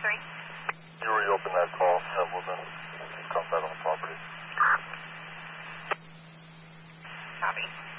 You reopen that call, and we'll then contact on the property. Copy.